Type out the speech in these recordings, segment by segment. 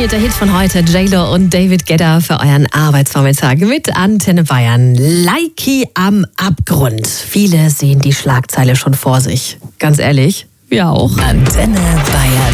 ambitionierte Hit von heute, J-Lo und David Guetta für euren Arbeitsvormittag mit Antenne Bayern. Likey am Abgrund. Viele sehen die Schlagzeile schon vor sich. Ganz ehrlich, wir auch. Antenne Bayern.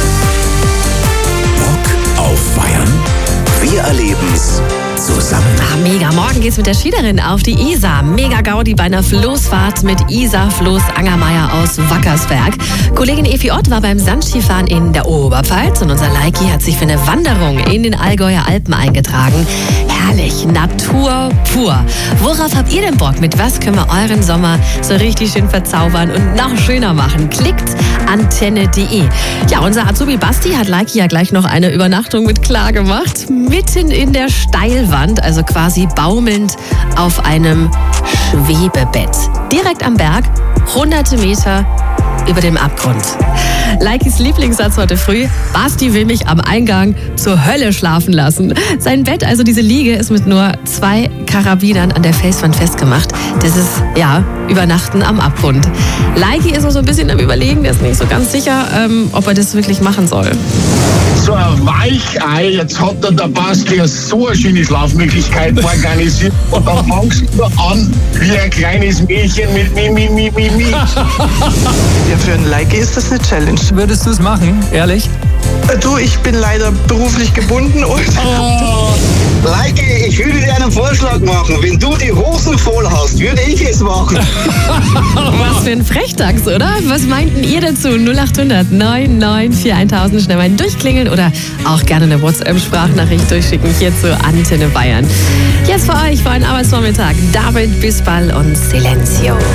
Bock auf Bayern? Wir erleben's zusammen. Mega, morgen geht's mit der Schiederin auf die Isar. Mega Gaudi bei einer Floßfahrt mit Isar-Floß Angermeier aus Wackersberg. Kollegin Evi Ott war beim Sandskifahren in der Oberpfalz und unser Likey hat sich für eine Wanderung in den Allgäuer Alpen eingetragen. Herrlich, Natur pur. Worauf habt ihr denn Bock? Mit was können wir euren Sommer so richtig schön verzaubern und noch schöner machen? Klickt antenne.de. Ja, unser Azubi Basti hat Likey ja gleich noch eine Übernachtung mit klar gemacht. Mitten in der Steilwand, also quasi baumelnd auf einem Schwebebett. Direkt am Berg, hunderte Meter über dem Abgrund. Likeys Lieblingssatz heute früh: Basti will mich am Eingang zur Hölle schlafen lassen. Sein Bett, also diese Liege, ist mit nur 2 Karabinern an der Felswand festgemacht. Das ist, ja, Übernachten am Abgrund. Likey ist noch so ein bisschen am Überlegen, der ist nicht so ganz sicher, ob er das wirklich machen soll. So ein Weichei, jetzt hat der Basti so eine schöne Schlafmöglichkeit organisiert und dann fangst du an wie ein kleines Mädchen mit Mi. Ja, für einen Likey ist das eine Challenge. Würdest du es machen, ehrlich? Du, ich bin leider beruflich gebunden und... Likey, ich würde dir einen Vorschlag machen. Wenn du die Hosen voll hast, würde ich es machen. Was für ein Frechdachs, oder? Was meinten ihr dazu? 0800 994 1000. Schnell mal durchklingeln oder auch gerne eine WhatsApp-Sprachnachricht durchschicken hier zu Antenne Bayern. Jetzt für euch für einen Arbeitsvormittag David Bisbal und Silencio.